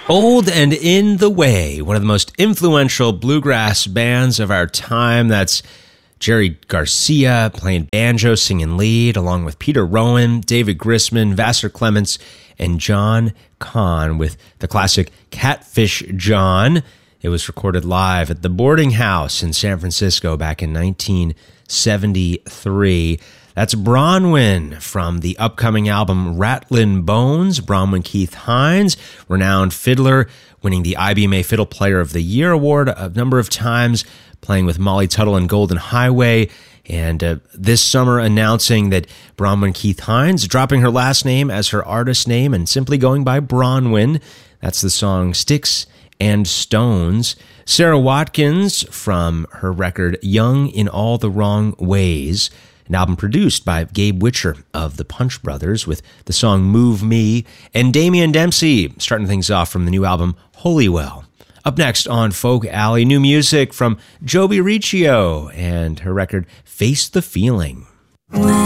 Old and in the Way, one of the most influential bluegrass bands of our time. That's Jerry Garcia playing banjo, singing lead, along with Peter Rowan, David Grisman, Vassar Clements, and John Kahn with the classic Catfish John. It was recorded live at the Boarding House in San Francisco back in 1973. That's Bronwyn from the upcoming album Rattlin' Bones. Bronwyn Keith Hines, renowned fiddler, winning the IBMA Fiddle Player of the Year award a number of times, playing with Molly Tuttle and Golden Highway, and this summer announcing that Bronwyn Keith Hines, dropping her last name as her artist name and simply going by Bronwyn. That's the song Sticks and Stones. Sarah Watkins from her record Young in All the Wrong Ways, an album produced by Gabe Witcher of the Punch Brothers with the song Move Me, and Damian Dempsey starting things off from the new album Holywell. Up next on Folk Alley, new music from Joby Riccio and her record Face the Feeling.